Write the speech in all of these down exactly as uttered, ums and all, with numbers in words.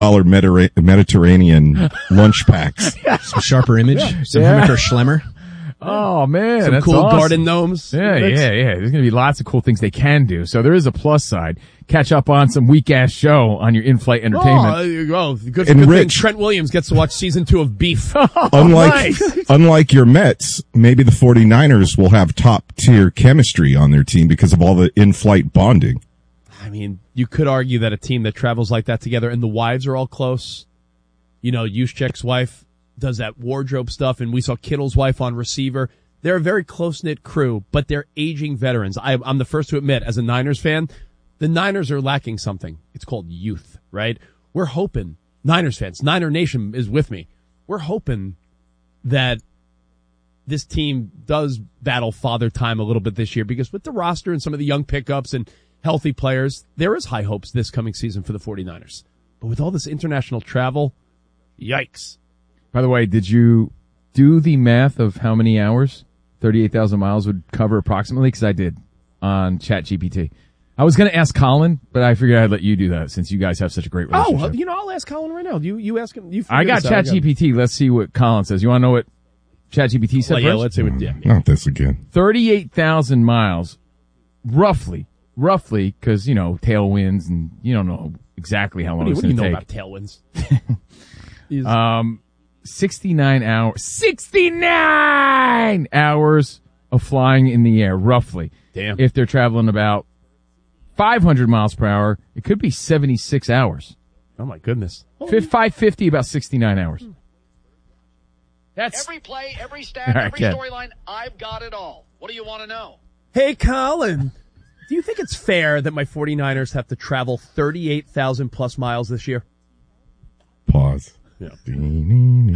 dollar Mediterranean lunch packs. Some sharper image, yeah. some yeah. Hemmicker Schlemmer. Oh man, some that's cool awesome. garden gnomes. Yeah, yeah, yeah. There's going to be lots of cool things they can do. So there is a plus side. Catch up on some weak ass show on your in-flight entertainment. Oh, oh good, and good Rich, thing Trent Williams gets to watch season two of Beef. unlike, nice. unlike your Mets, maybe the 49ers will have top tier chemistry on their team because of all the in-flight bonding. I mean, you could argue that a team that travels like that together and the wives are all close. You know, Juszczyk's wife does that wardrobe stuff, and we saw Kittle's wife on receiver. They're a very close-knit crew, but they're aging veterans. I, I'm the first to admit, as a Niners fan, the Niners are lacking something. It's called youth, right? We're hoping, Niners fans, Niner Nation is with me. We're hoping that this team does battle father time a little bit this year, because with the roster and some of the young pickups and healthy players, there is high hopes this coming season for the 49ers. But with all this international travel, yikes. By the way, did you do the math of how many hours thirty-eight thousand miles would cover approximately? Because I did on ChatGPT. I was going to ask Colin, but I figured I'd let you do that since you guys have such a great relationship. Oh, you know, I'll ask Colin right now. You you ask him. You I got ChatGPT. Let's see what Colin says. You want to know what ChatGPT said well, yeah, first? let's see what. Yeah, Not this again. thirty-eight thousand miles, roughly, roughly, because, you know, tailwinds, and you don't know exactly how long What do you, it's what do you going to know take. about tailwinds? Um, sixty-nine hours, sixty-nine hours of flying in the air, roughly. Damn. If they're traveling about five hundred miles per hour, it could be seventy-six hours. Oh my goodness. five fifty, about sixty-nine hours. That's every play, every stat, All right, every Ken. storyline. I've got it all. What do you want to know? Hey, Colin, do you think it's fair that my 49ers have to travel thirty-eight thousand plus miles this year? Pause. Yeah. Come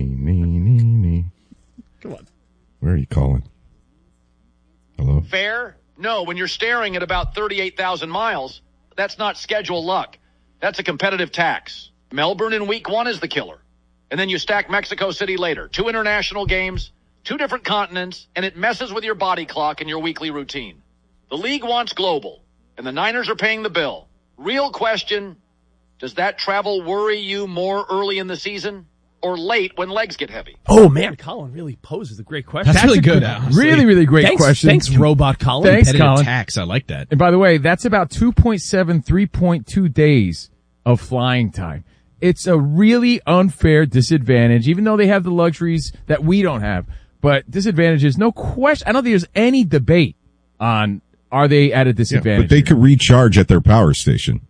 on. Where are you calling? Hello? Fair? No, when you're staring at about thirty-eight thousand miles, that's not schedule luck. That's a competitive tax. Melbourne in week one is the killer. And then you stack Mexico City later. Two international games, two different continents, and it messes with your body clock and your weekly routine. The league wants global, and the Niners are paying the bill. Real question, does that travel worry you more early in the season or late when legs get heavy? Oh, man, Colin really poses a great question. That's, really a good, good- honestly. really, really great thanks, question. Thanks, Robot Colin. Thanks, Competitive Colin. tax, I like that. And by the way, that's about two point seven, three point two days of flying time. It's a really unfair disadvantage, even though they have the luxuries that we don't have. But disadvantages, no question. I don't think there's any debate on are they at a Yeah, disadvantage. but they could recharge at their power station.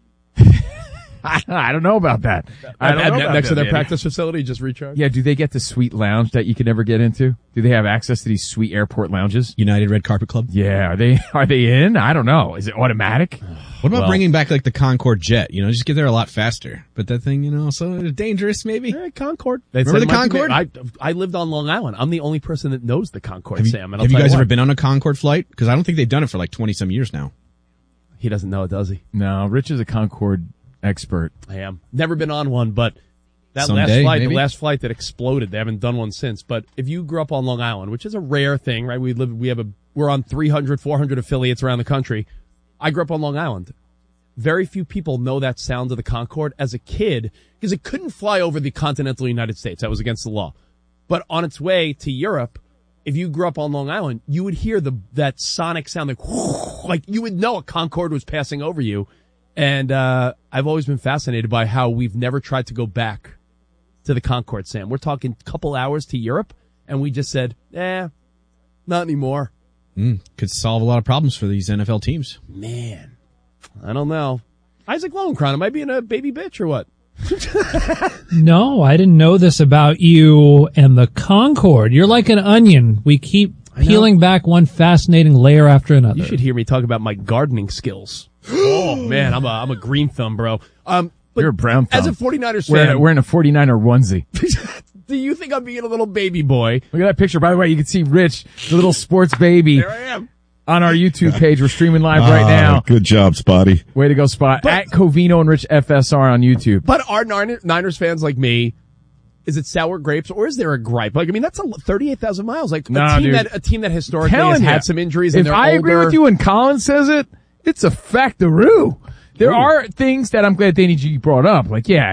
I don't know about that. I don't know about Next to that, their Andy. practice facility, just recharge. Yeah, do they get the sweet lounge that you can never get into? Do they have access to these sweet airport lounges? United Red Carpet Club. Yeah, are they are they in? I don't know. Is it automatic? What about Well- bringing back like the Concorde jet? You know, just get there a lot faster. But that thing, you know, so dangerous maybe. Yeah, Concord. Remember the Concorde? I, I lived on Long Island. I'm the only person that knows the Concord, Have you, Sam. And I'll have you tell guys what, ever been on a Concorde flight? Because I don't think they've done it for like twenty some years now. He doesn't know it, does he? No, Rich is a Concorde expert. I am. Never been on one, but that Someday, last flight, maybe? the last flight that exploded, they haven't done one since. But if you grew up on Long Island, which is a rare thing, right? We live, we have a, we're on three hundred, four hundred affiliates around the country. I grew up on Long Island. Very few people know that sound of the Concorde as a kid because it couldn't fly over the continental United States. That was against the law. But on its way to Europe, if you grew up on Long Island, you would hear the, that sonic sound, like, like you would know a Concorde was passing over you. And, uh, I've always been fascinated by how we've never tried to go back to the Concorde, Sam. We're talking a couple hours to Europe, and we just said, eh, not anymore. Mm, could solve a lot of problems for these N F L teams. Man, I don't know. Isaac Lowenkron, am I being a baby bitch or what? No, I didn't know this about you and the Concorde. You're like an onion. We keep peeling back one fascinating layer after another. You should hear me talk about my gardening skills. Oh, man, I'm a, I'm a green thumb, bro. Um, but You're a brown thumb. as a 49ers Wearing, fan, a- wearing a 49er onesie. do you think I'm being a little baby boy? Look at that picture. By the way, you can see Rich, the little sports baby, There I am. on our YouTube page. We're streaming live right Ah, now. Good job, Spotty. Way to go, Spot. But- At Covino and Rich F S R on YouTube. But are Niner- Niners fans like me, is it sour grapes or is there a gripe? Like, I mean, that's a thirty-eight thousand miles. Like, a Nah, team dude. that, a team that historically has Telling ya. had some injuries and If they're I older. agree with you when Colin says it, it's a factaroo. There Ooh. are things that I'm glad Danny G brought up. Like, yeah,